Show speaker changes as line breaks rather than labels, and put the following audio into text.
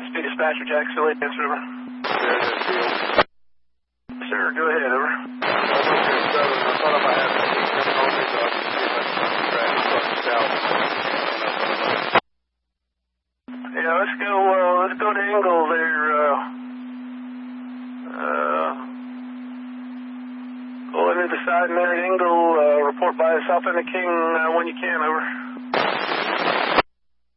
SP dispatcher, Jack Silly, answer, over. Sir, go ahead, over.
I thought if I had that only, so I could see if I could track south.
Yeah, let's go to Engle there. Go into the side there at Engle, report by South End of King when you can, over.